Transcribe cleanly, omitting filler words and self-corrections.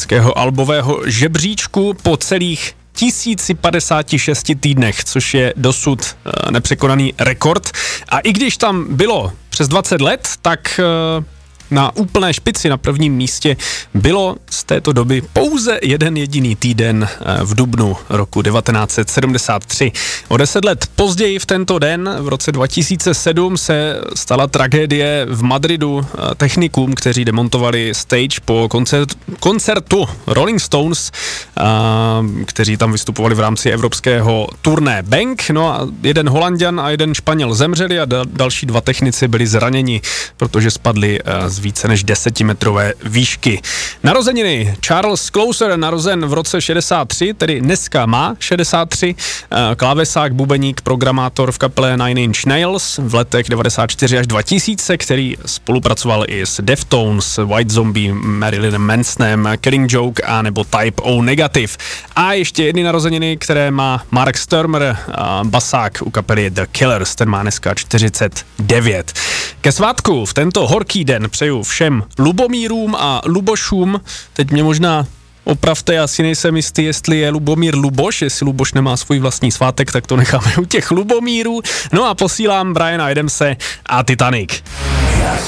britského albového žebříčku po celých 1056 týdnech, což je dosud nepřekonaný rekord. A i když tam bylo přes 20 let, tak na úplné špici na prvním místě bylo z této doby pouze jeden jediný týden v dubnu roku 1973. O 10 let později v tento den, v roce 2007, se stala tragédie v Madridu technikům, kteří demontovali stage po koncertu Rolling Stones, kteří tam vystupovali v rámci evropského turné Bang. No a jeden Holanďan a jeden Španěl zemřeli a další dva technici byli zraněni, protože spadli z více než 10metrové výšky. Narozeniny. Charles Clouser, narozen v roce 63, tedy dneska má 63, klávesák, bubeník, programátor v kapele Nine Inch Nails v letech 94 až 2000, který spolupracoval i s Deftones, White Zombie, Marilyn Mansonem, Killing Joke a nebo Type O Negative. A ještě jedny narozeniny, které má Mark Sturmer, basák u kapely The Killers, ten má dneska 49. Ke svátku v tento horký den přeju všem Lubomírům a Lubošům. Teď mě možná opravte, já si nejsem jistý, jestli je Lubomír Luboš, jestli Luboš nemá svůj vlastní svátek, tak to necháme u těch Lubomírů. No a posílám Briana Adamse a Titanic.